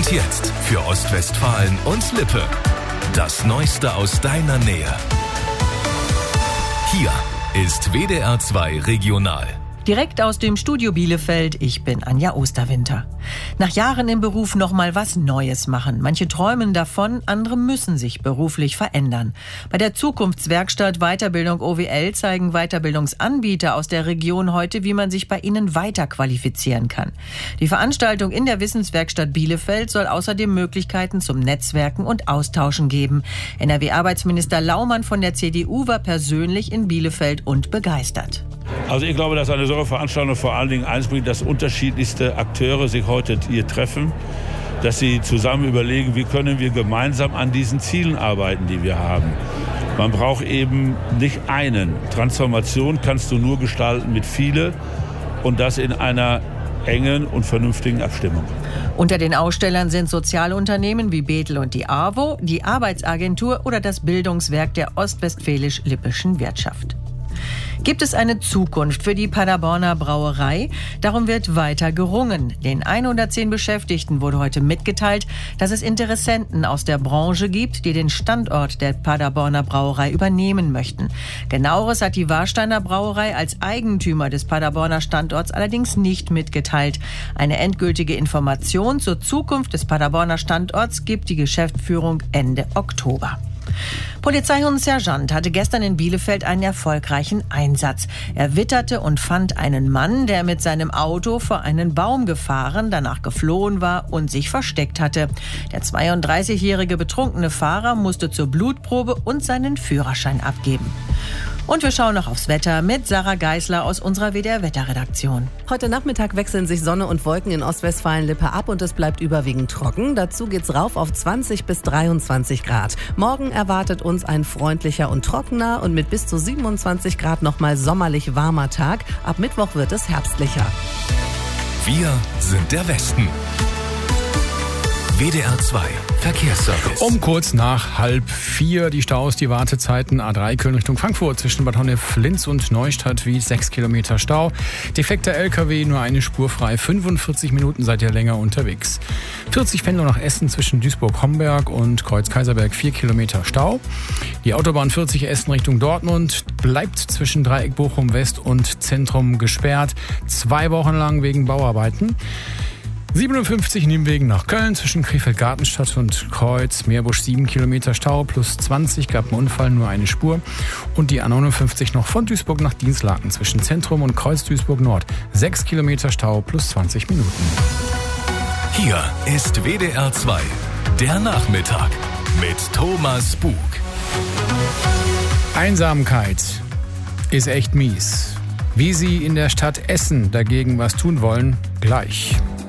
Und jetzt für Ostwestfalen und Lippe. Das Neueste aus deiner Nähe. Hier ist WDR 2 Regional. Direkt aus dem Studio Bielefeld, ich bin Anja Osterwinter. Nach Jahren im Beruf noch mal was Neues machen. Manche träumen davon, andere müssen sich beruflich verändern. Bei der Zukunftswerkstatt Weiterbildung OWL zeigen Weiterbildungsanbieter aus der Region heute, wie man sich bei ihnen weiterqualifizieren kann. Die Veranstaltung in der Wissenswerkstatt Bielefeld soll außerdem Möglichkeiten zum Netzwerken und Austauschen geben. NRW-Arbeitsminister Laumann von der CDU war persönlich in Bielefeld und begeistert. Also ich glaube, dass eine solche Veranstaltung vor allen Dingen eins bringt, dass unterschiedlichste Akteure sich heute hier treffen, dass sie zusammen überlegen, wie können wir gemeinsam an diesen Zielen arbeiten, die wir haben. Man braucht eben nicht einen. Transformation kannst du nur gestalten mit vielen und das in einer engen und vernünftigen Abstimmung. Unter den Ausstellern sind Sozialunternehmen wie Bethel und die AWO, die Arbeitsagentur oder das Bildungswerk der ostwestfälisch-lippischen Wirtschaft. Gibt es eine Zukunft für die Paderborner Brauerei? Darum wird weiter gerungen. Den 110 Beschäftigten wurde heute mitgeteilt, dass es Interessenten aus der Branche gibt, die den Standort der Paderborner Brauerei übernehmen möchten. Genaueres hat die Warsteiner Brauerei als Eigentümer des Paderborner Standorts allerdings nicht mitgeteilt. Eine endgültige Information zur Zukunft des Paderborner Standorts gibt die Geschäftsführung Ende Oktober. Polizeihund-Sergeant hatte gestern in Bielefeld einen erfolgreichen Einsatz. Er witterte und fand einen Mann, der mit seinem Auto vor einen Baum gefahren, danach geflohen war und sich versteckt hatte. Der 32-jährige betrunkene Fahrer musste zur Blutprobe und seinen Führerschein abgeben. Und wir schauen noch aufs Wetter mit Sarah Geisler aus unserer WDR-Wetterredaktion. Heute Nachmittag wechseln sich Sonne und Wolken in Ostwestfalen-Lippe ab und es bleibt überwiegend trocken. Dazu geht's rauf auf 20 bis 23 Grad. Morgen erwartet uns ein freundlicher und trockener und mit bis zu 27 Grad nochmal sommerlich warmer Tag. Ab Mittwoch wird es herbstlicher. Wir sind der Westen. WDR 2 Verkehrsservice. Um kurz nach 3:30 die Staus, die Wartezeiten A3 Köln Richtung Frankfurt zwischen Bad Honnef, Linz und Neustadt wie 6 Kilometer Stau. Defekter LKW, nur eine Spur frei, 45 Minuten seid ihr länger unterwegs. 40 Pendler nach Essen zwischen Duisburg-Homberg und Kreuz-Kaiserberg, 4 Kilometer Stau. Die Autobahn 40 Essen Richtung Dortmund bleibt zwischen Dreieck Bochum West und Zentrum gesperrt. 2 Wochen lang wegen Bauarbeiten. 57 Niemwegen nach Köln zwischen Krefeld-Gartenstadt und Kreuz, Meerbusch 7 Kilometer Stau, plus 20 gab einen Unfall, nur eine Spur. Und die A59 noch von Duisburg nach Dinslaken zwischen Zentrum und Kreuz Duisburg Nord, 6 Kilometer Stau, plus 20 Minuten. Hier ist WDR 2, der Nachmittag mit Thomas Bug. Einsamkeit ist echt mies. Wie Sie in der Stadt Essen dagegen was tun wollen, gleich.